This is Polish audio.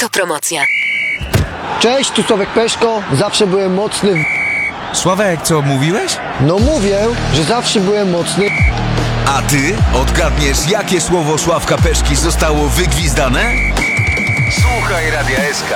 Autopromocja. Cześć, tu Sławek Peszko. Zawsze byłem mocny. Sławek, co mówiłeś? No mówię, że zawsze byłem mocny. A ty odgadniesz, jakie słowo Sławka Peszki zostało wygwizdane? Słuchaj Radia SK.